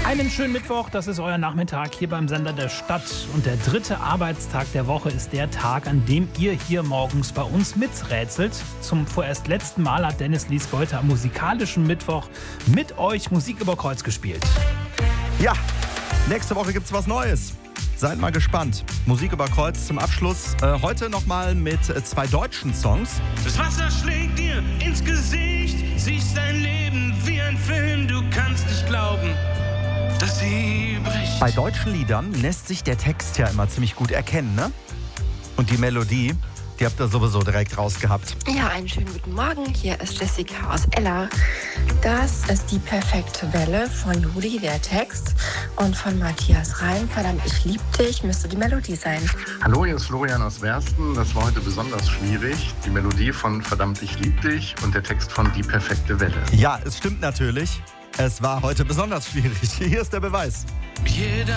Einen schönen Mittwoch, das ist euer Nachmittag hier beim Sender der Stadt. Und der 3. Arbeitstag der Woche ist der Tag, an dem ihr hier morgens bei uns miträtselt. Zum vorerst letzten Mal hat Dennis Liesgold am musikalischen Mittwoch mit euch Musik über Kreuz gespielt. Ja, nächste Woche gibt's was Neues. Seid mal gespannt. Musik über Kreuz zum Abschluss. Heute nochmal mit 2 deutschen Songs. Das Wasser schlägt dir ins Gesicht, siehst dein Leben wie ein Film, du kannst nicht glauben, dass sie bricht. Bei deutschen Liedern lässt sich der Text ja immer ziemlich gut erkennen, ne? Und die Melodie, die habt ihr sowieso direkt rausgehabt. Ja, einen schönen guten Morgen. Hier ist Jessica aus Ella. Das ist die perfekte Welle von Juli, der Text. Und von Matthias Reim, verdammt, ich lieb dich, müsste die Melodie sein. Hallo, hier ist Florian aus Wersten. Das war heute besonders schwierig. Die Melodie von Verdammt, ich lieb dich und der Text von Die perfekte Welle. Ja, es stimmt natürlich. Es war heute besonders schwierig. Hier ist der Beweis. Jeder